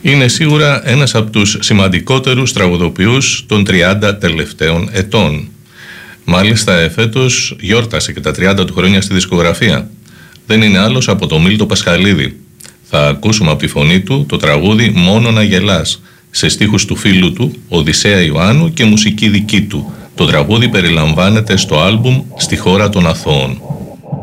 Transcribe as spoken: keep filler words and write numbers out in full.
Είναι σίγουρα ένας από τους σημαντικότερους τραγουδοποιούς των τριάντα τελευταίων ετών. Μάλιστα εφέτος γιόρτασε και τα τριάντα του χρόνια στη δισκογραφία. Δεν είναι άλλος από το Μίλτο Πασχαλίδη. Θα ακούσουμε από τη φωνή του το τραγούδι «Μόνο να γελάς», σε στίχους του φίλου του Οδυσσέα Ιωάννου και μουσική δική του. Το τραγούδι περιλαμβάνεται στο άλμπουμ «Στη χώρα των Αθώων».